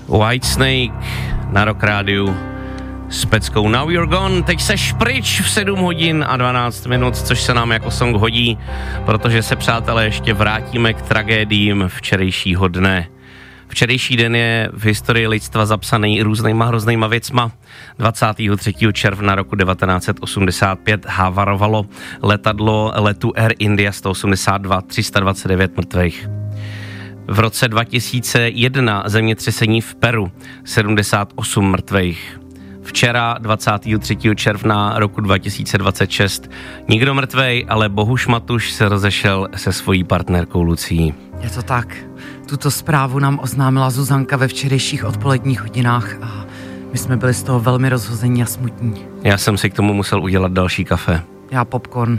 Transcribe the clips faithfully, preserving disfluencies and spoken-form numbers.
Whitesnake na Rock Rádiu s peckou Now You're Gone. Teď seš pryč v sedm hodin a dvanáct minut, což se nám jako song hodí, protože se, přátelé, ještě vrátíme k tragédiím včerejšího dne. Včerejší den je v historii lidstva zapsaný různýma hroznýma věcma. dvacátého třetího června roku devatenáct set osmdesát pět havarovalo letadlo letu Air India sto osmdesát dva, tři sta dvacet devět mrtvých. V roce dva tisíce jedna zemětřesení v Peru, sedmdesát osm mrtvých. Včera, dvacátého třetího června roku dva tisíce dvacet šest, nikdo mrtvej, ale Bohuš Matuš se rozešel se svojí partnerkou Lucí. Je to tak. Tuto zprávu nám oznámila Zuzanka ve včerejších odpoledních hodinách a my jsme byli z toho velmi rozhození a smutní. Já jsem si k tomu musel udělat další kafe. Já popcorn.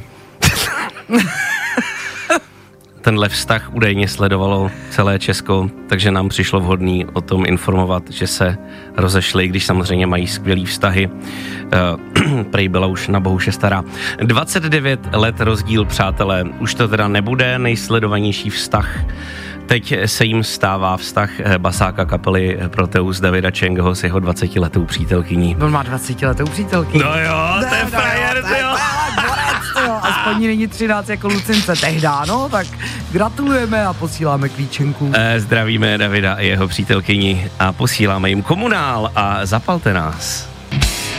Tenhle vztah údajně sledovalo celé Česko, takže nám přišlo vhodný o tom informovat, že se rozešli, když samozřejmě mají skvělý vztahy. Uh, prej byla už na Bohuše stará. dvacet devět let rozdíl, přátelé. Už to teda nebude nejsledovanější vztah. Teď se jim stává vztah basáka kapely Proteus Davida Čengeho s jeho dvacetiletou přítelkyní. On má dvacetiletou přítelkyni. No jo, to je frajer, to jo. Aspoň není třináct jako Lucince tehdá, no, tak gratulujeme a posíláme klíčenku. E, zdravíme Davida a jeho přítelkyni a posíláme jim komunál a zapalte nás.